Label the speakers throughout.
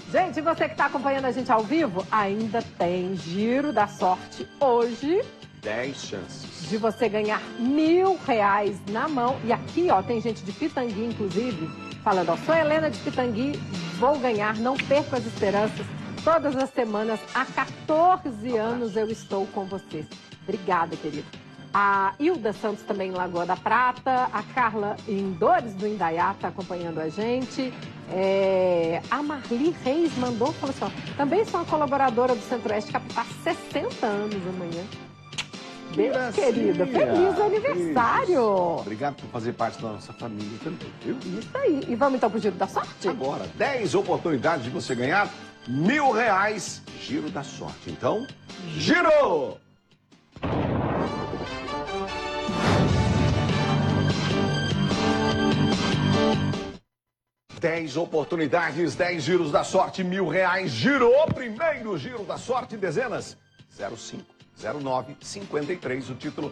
Speaker 1: Gente, você que está acompanhando a gente ao vivo, ainda tem Giro da Sorte hoje.
Speaker 2: 10 chances.
Speaker 1: De você ganhar R$1.000 na mão. E aqui, ó, tem gente de Pitangui, inclusive, falando, ó, sou Helena de Pitangui, vou ganhar, não perco as esperanças. Todas as semanas, há 14 anos eu estou com vocês. Obrigada, querido. A Hilda Santos também em Lagoa da Prata, a Carla em Dores do Indaiá está acompanhando a gente. A Marli Reis mandou, falou assim, ó, também sou uma colaboradora do Centro-Oeste, Capital, 60 anos amanhã. Beijo, querida. Feliz aniversário.
Speaker 2: Isso. Obrigado por fazer parte da nossa família também, viu?
Speaker 1: Isso aí. E vamos então pro Giro da Sorte?
Speaker 2: Agora, 10 oportunidades de você ganhar R$1.000. Giro da Sorte. Então, girou! 10 oportunidades, 10 giros da sorte, R$1.000. Girou, primeiro giro da sorte, dezenas 05, 09, 53, o título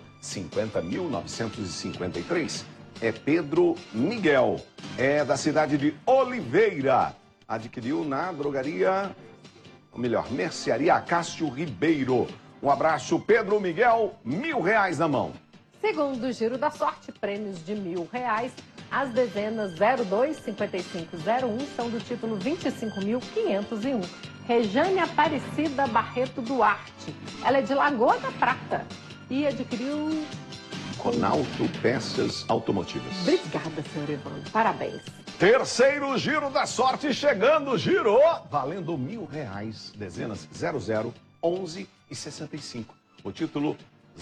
Speaker 2: 50.953. É Pedro Miguel, é da cidade de Oliveira. Adquiriu na drogaria, ou melhor, mercearia Acácio Ribeiro. Um abraço, Pedro Miguel, R$1.000 na mão.
Speaker 1: Segundo Giro da Sorte, prêmios de R$1.000. As dezenas 02, 55, 01 são do título 25.501. Rejane Aparecida Barreto Duarte. Ela é de Lagoa da Prata e adquiriu...
Speaker 2: Conalto Peças Automotivas.
Speaker 1: Obrigada, senhor Evandro. Parabéns.
Speaker 2: Terceiro Giro da Sorte chegando. Girou, valendo R$1.000. Dezenas 00, 11 e 65. O título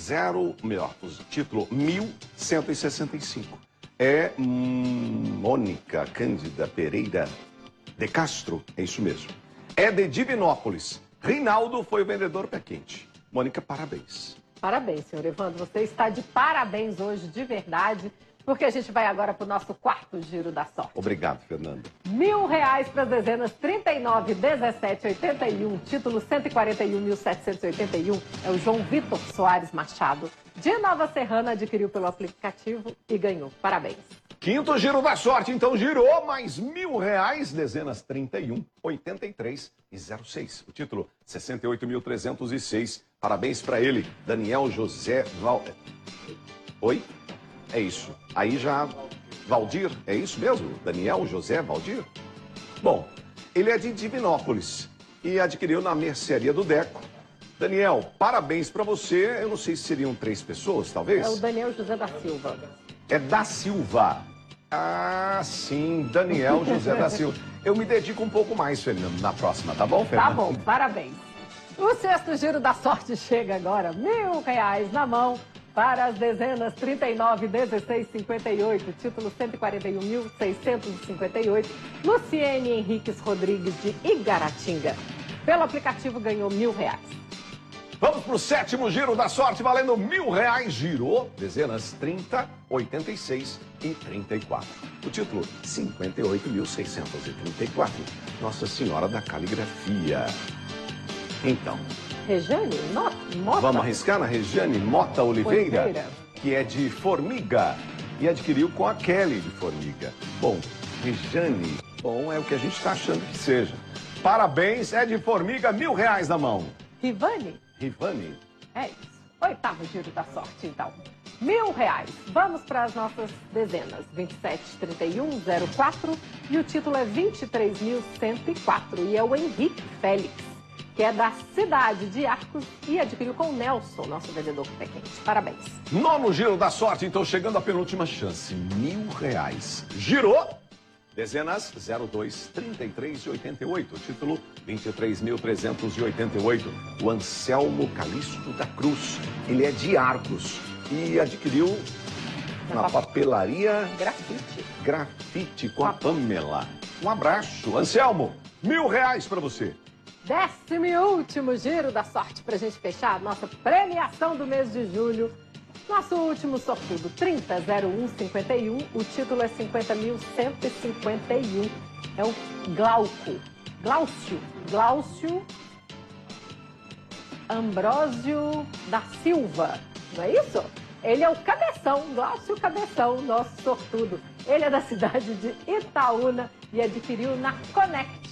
Speaker 2: 1165. É Mônica Cândida Pereira de Castro, é isso mesmo. É de Divinópolis. Rinaldo foi o vendedor pé quente. Mônica, parabéns.
Speaker 1: Parabéns, senhor Evandro. Você está de parabéns hoje, de verdade, porque a gente vai agora para o nosso quarto Giro da Sorte.
Speaker 2: Obrigado, Fernanda.
Speaker 1: R$1.000 para as dezenas 39, 17, 81, título 141.781. É o João Vitor Soares Machado, de Nova Serrana, adquiriu pelo aplicativo e ganhou. Parabéns.
Speaker 2: Quinto Giro da Sorte, então girou mais R$1.000, dezenas 31, 83 e 06. O título 68.306. Parabéns para ele, Daniel José Oi? É isso. Aí já Valdir, é isso mesmo? Daniel José Valdir? Bom, ele é de Divinópolis e adquiriu na mercearia do Deco. Daniel, parabéns para você. Eu não sei se seriam 3 pessoas, talvez?
Speaker 1: É o Daniel José da Silva.
Speaker 2: É da Silva. Ah, sim, Daniel José da Silva. Eu me dedico um pouco mais, Fernando, na próxima, tá bom, Fernando?
Speaker 1: Tá bom, parabéns. O sexto Giro da Sorte chega agora, R$1.000 na mão para as dezenas 39, 16, 58, título 141.658, Luciene Henriques Rodrigues de Igaratinga. Pelo aplicativo ganhou R$1.000.
Speaker 2: Vamos para o sétimo Giro da Sorte, valendo R$1.000. Girou, dezenas 30, 86 e 34. O título, 58.634. Nossa Senhora da Caligrafia. Então...
Speaker 1: Rejane Mota?
Speaker 2: Vamos arriscar na Regiane Mota Oliveira, que é de Formiga, e adquiriu com a Kelly de Formiga. Bom, Regiane, bom, é o que a gente está achando que seja. Parabéns, é de Formiga, R$1.000 na mão.
Speaker 1: Rivane?
Speaker 2: Rivane.
Speaker 1: É isso. Oitavo Giro da Sorte, então. R$1.000. Vamos para as nossas dezenas. 27, 31, 04. E o título é 23.104. E é o Henrique Félix, que é da cidade de Arcos e adquiriu com o Nelson, nosso vendedor pé quente. Parabéns.
Speaker 2: Nono Giro da Sorte, então chegando à penúltima chance. R$1.000. Girou. Dezenas 02, 33 e 88. Título 23.388. O Anselmo Calixto da Cruz. Ele é de Arcos e adquiriu na papelaria Grafite com a Pamela. Um abraço, Anselmo. R$1.000 para você.
Speaker 1: 10º e último Giro da Sorte para a gente fechar a nossa premiação do mês de julho. Nosso último sortudo, 300151, o título é 50.151. É o Glaucio Ambrósio da Silva, não é isso? Ele é o Cabeção, Glaucio Cabeção, nosso sortudo. Ele é da cidade de Itaúna e adquiriu na Connect